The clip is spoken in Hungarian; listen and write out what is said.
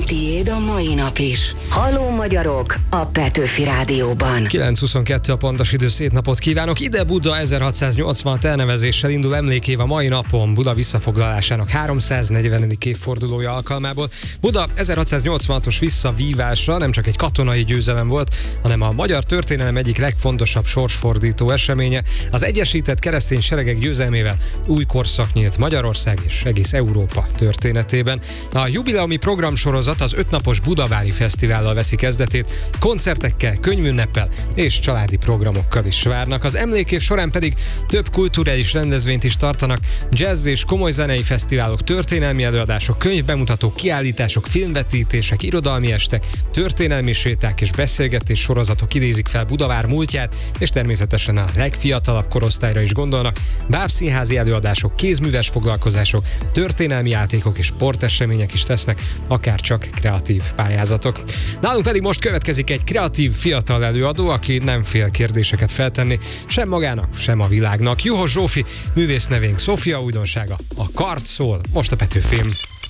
tiéd a mai nap is. Halló magyarok a Petőfi Rádióban. 9:22 a pontos idő, szép napot kívánok. Ide Buda 1686 elnevezéssel indul emlékév a mai napon Buda visszafoglalásának 340. évfordulója alkalmából. Buda 1686-os visszavívása nem csak egy katonai győzelem volt, hanem a magyar történelem egyik legfontosabb sorsfordító eseménye. Az egyesített keresztény seregek győzelmével új korszak nyílt Magyarország és egész Európa történetében. A jubileumi programsorozat az 5 napos Budavári Fesztivállal veszi kezdetét, koncertekkel, könyvünneppel és családi programokkal is várnak. Az emlékév során pedig több kulturális rendezvényt is tartanak, jazz és komoly zenei fesztiválok, történelmi előadások, könyvbemutatók, kiállítások, filmvetítések, irodalmi estek, történelmi séták és beszélgetés sorozatok idézik fel Budavár múltját, és természetesen a legfiatalabb korosztályra is gondolnak. Bábszínházi előadások, kézműves foglalkozások, történelmi játékok és sportesemények is tesznek, akár csak kreatív pályázatok. Nálunk pedig most következik egy kreatív fiatal előadó, aki nem fél kérdéseket feltenni sem magának, sem a világnak. Juhos Zsófi, művész nevénk Szofia újdonsága, a Kard szól, most a Petőfin.